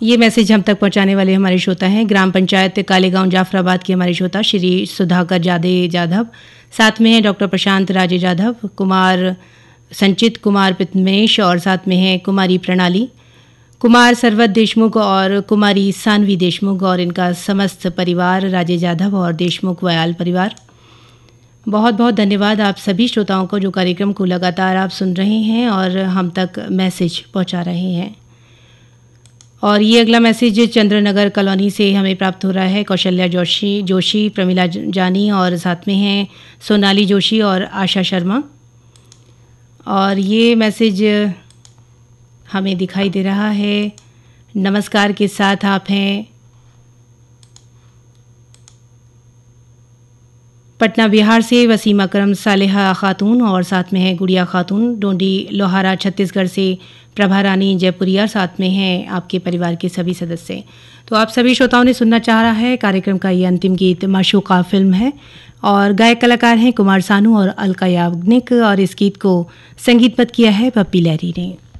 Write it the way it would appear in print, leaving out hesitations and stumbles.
ये मैसेज हम तक पहुंचाने वाले हमारे श्रोता हैं ग्राम पंचायत कालेगांव जाफराबाद के हमारे श्रोता श्री सुधाकर जाधव, साथ में हैं डॉक्टर प्रशांत राजे जाधव, कुमार संचित कुमार पितमेश और साथ में हैं कुमारी प्रणाली, कुमार सरवत देशमुख और कुमारी सानवी देशमुख और इनका समस्त परिवार राजे जाधव और देशमुख वयाल परिवार। बहुत बहुत धन्यवाद आप सभी श्रोताओं को जो कार्यक्रम को लगातार आप सुन रहे हैं और हम तक मैसेज पहुंचा रहे हैं। और ये अगला मैसेज चंद्रनगर कॉलोनी से हमें प्राप्त हो रहा है। कौशल्या जोशी, प्रमिला जानी और साथ में हैं सोनाली जोशी और आशा शर्मा। और ये मैसेज हमें दिखाई दे रहा है। नमस्कार के साथ आप हैं पटना बिहार से वसीम अकरम सालेहा खातून और साथ में है गुड़िया खातून, डोंडी लोहारा छत्तीसगढ़ से प्रभा रानी जयपुरिया, साथ में हैं आपके परिवार के सभी सदस्य। तो आप सभी श्रोताओं ने सुनना चाह रहा है कार्यक्रम का ये अंतिम गीत माशूका फिल्म है और गायक कलाकार हैं कुमार सानू और अलका याग्निक और इस गीत को संगीतबद्ध किया है पप्पी लहरी ने।